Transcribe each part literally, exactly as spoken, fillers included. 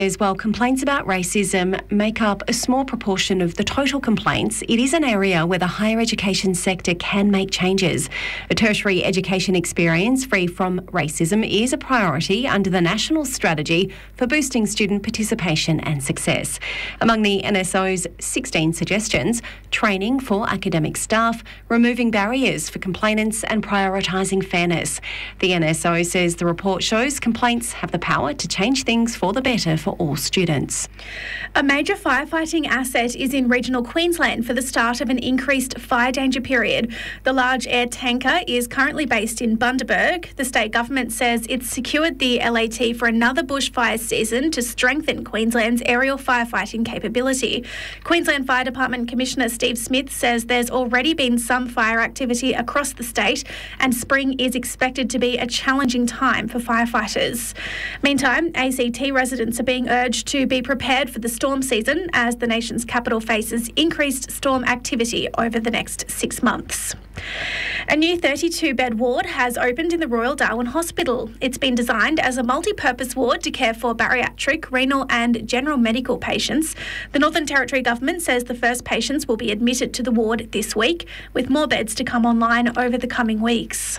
As well, complaints about racism make up a small proportion of the total complaints. It is an area where the higher education sector can make changes. A tertiary education experience free from racism is a priority under the National Strategy for Boosting Student Participation and Success. Among the N S O's sixteen suggestions, training for academic staff, removing barriers for complainants and prioritising fairness. The N S O says the report shows complaints have the power to change things for the better for all students. A major firefighting asset is in regional Queensland for the start of an increased fire danger period. The large air tanker is currently based in Bundaberg. The state government says it's secured the L A T for another bushfire season to strengthen Queensland's aerial firefighting capability. Queensland Fire Department Commissioner Steve Smith says there's already been some fire activity across the state and spring is expected to be a challenging time for firefighters. Meantime, A C T residents are being urged to be prepared for the storm season as the nation's capital faces increased storm activity over the next six months. A new thirty-two bed ward has opened in the Royal Darwin Hospital. It's been designed as a multi-purpose ward to care for bariatric, renal and general medical patients. The Northern Territory Government says the first patients will be admitted to the ward this week, with more beds to come online over the coming weeks.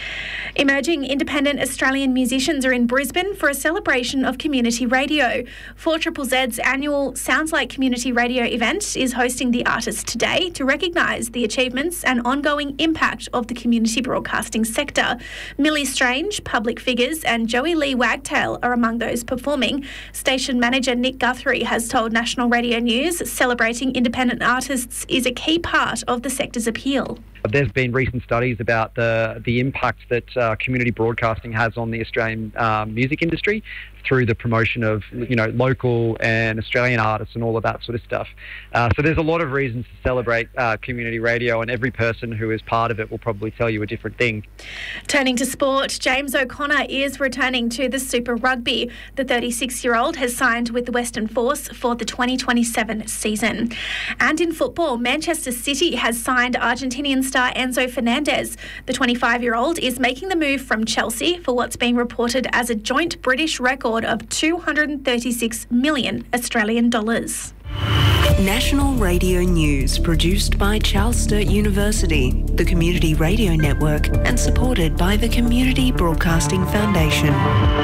Emerging independent Australian musicians are in Brisbane for a celebration of community radio. four Z Z Z's annual Sounds Like Community Radio event is hosting the artists today to recognise the achievements and ongoing impact of the community broadcasting sector. Millie Strange, Public Figures and Joey Lee Wagtail are among those performing. Station manager Nick Guthrie has told National Radio News celebrating independent artists is a key part of the sector's appeal. There's been recent studies about the the impact that uh, community broadcasting has on the Australian uh, music industry through the promotion of, you know, local and Australian artists and all of that sort of stuff. Uh, so there's a lot of reasons to celebrate uh, community radio, and every person who is part of it will probably tell you a different thing. Turning to sport, James O'Connor is returning to the Super Rugby. The thirty-six-year-old has signed with the Western Force for the twenty twenty-seven season. And in football, Manchester City has signed Argentinian star Enzo Fernandez. The twenty-five-year-old is making the move from Chelsea for what's being reported as a joint British record of two hundred thirty-six million Australian dollars. National Radio News, produced by Charles Sturt University, the Community Radio Network, and supported by the Community Broadcasting Foundation.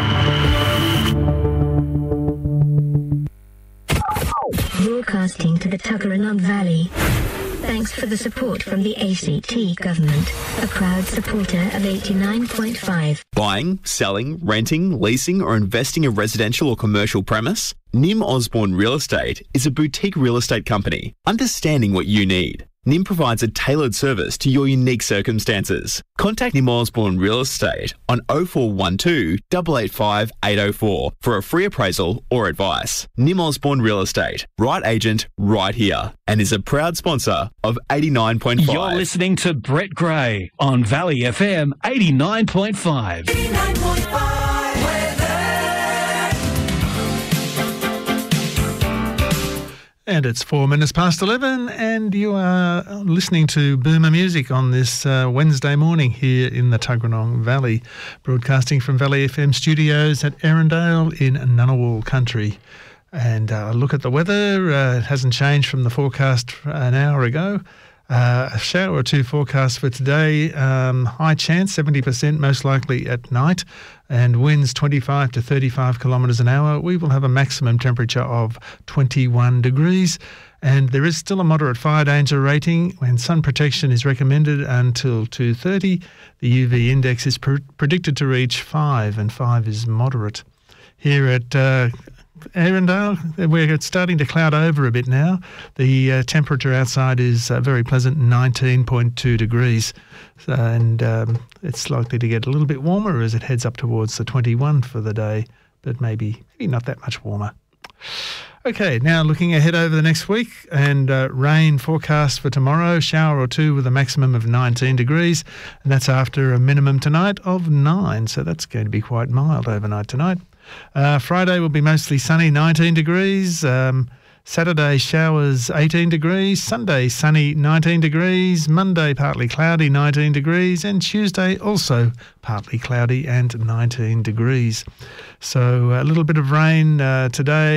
Broadcasting to the Tuggeranong Valley. Thanks for the support from the A C T government, a proud supporter of eighty-nine point five. Buying, selling, renting, leasing or investing a residential or commercial premise? Nim Osborne Real Estate is a boutique real estate company, understanding what you need. Nim provides a tailored service to your unique circumstances. Contact Nim Osborne Real Estate on oh four one two, eight eight five, eight oh four for a free appraisal or advice. Nim Osborne Real Estate, right agent, right here, and is a proud sponsor of eighty-nine point five. You're listening to Brett Gray on Valley F M eighty-nine point five. eighty-nine point five. And it's four minutes past eleven, and you are listening to Boomer Music on this uh, Wednesday morning here in the Tuggeranong Valley, broadcasting from Valley F M studios at Erindale in Ngunnawal country. And uh, look at the weather, uh, it hasn't changed from the forecast an hour ago. Uh, a shower or two forecast for today, um, high chance, seventy percent most likely at night, and winds twenty-five to thirty-five kilometres an hour. We will have a maximum temperature of twenty-one degrees, and there is still a moderate fire danger rating, and sun protection is recommended until two thirty. The U V index is pr- predicted to reach five, and five is moderate. Here at uh, Erindale, we're starting to cloud over a bit now. The uh, temperature outside is uh, very pleasant, nineteen point two degrees, so, and um, it's likely to get a little bit warmer as it heads up towards the twenty-one for the day, but maybe, maybe not that much warmer. Okay, now looking ahead over the next week, and uh, rain forecast for tomorrow, shower or two with a maximum of nineteen degrees, and that's after a minimum tonight of nine, so that's going to be quite mild overnight tonight. Uh, Friday will be mostly sunny, nineteen degrees. Um, Saturday, showers eighteen degrees. Sunday, sunny nineteen degrees. Monday, partly cloudy nineteen degrees. And Tuesday, also partly cloudy and nineteen degrees. So a little bit of rain uh, today.